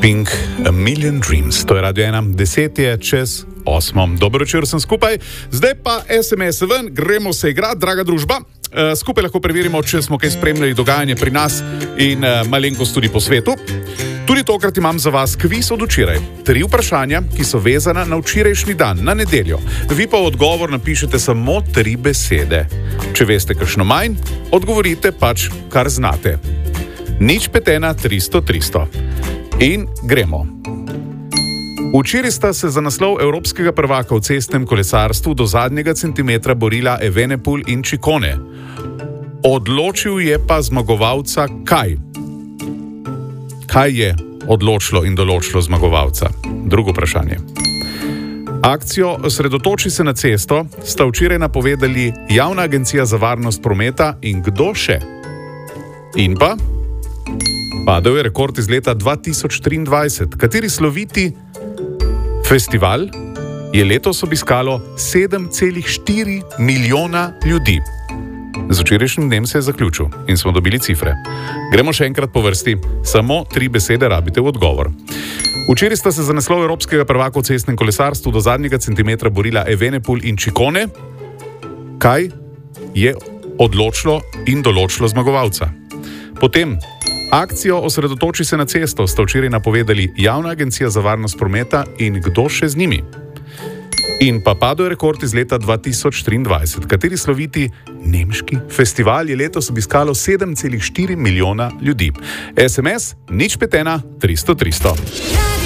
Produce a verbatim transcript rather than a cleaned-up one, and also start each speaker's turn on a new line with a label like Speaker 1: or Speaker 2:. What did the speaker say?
Speaker 1: Pink, A Million Dreams. To je Radio ena, deset je čez osmo. Dobro večer, sem skupaj. Zdaj pa es em es ven, gremo se igrati, draga družba. Uh, skupaj lahko preverimo, če smo kaj spremljali dogajanje pri nas in uh, malenkost tudi po svetu. Tudi tokrat imam za vas kviz od včeraj. Tri vprašanja, ki so vezana na včerajšnji dan, na nedeljo. Vi pa v odgovor napišete samo tri besede. Če veste kakšno manj, odgovorite pač, kar znate. Nič pet ena tristo tristo. In gremo. Včeraj sta se za naslov evropskega prvaka v cestnem kolesarstvu do zadnjega centimetra borila Evenepoel in Ciccone. Odločil je pa zmagovalca kaj? Kaj je odločilo in določilo zmagovalca? Drugo vprašanje. Akcijo Osredotoči se na cesto sta včeraj napovedali Javna agencija za varnost prometa in kdo še? In pa? Padel je rekord iz leta dva tisoč triindvajset. Kateri sloviti festival je letos obiskalo sedem celih štiri milijona ljudi? Z včerajšnjim dnem se je zaključil in smo dobili cifre. Gremo še enkrat po vrsti, samo tri besede rabite v odgovor. Včeraj sta se za naslov evropskega prvaka v cestnem kolesarstvu do zadnjega centimetra borila Evenepoel in Ciccone. Kaj je odločilo in določilo zmagovalca? Potem, akcijo Osredotoči se na cesto sta včeraj napovedali Javna agencija za varnost prometa in kdo še z njimi? In pa padel je rekord iz leta dva tisoč triindvajset. Kateri sloviti nemški festival je letos obiskalo sedem celih štiri milijona ljudi? es em es nič pet ena tristo tristo.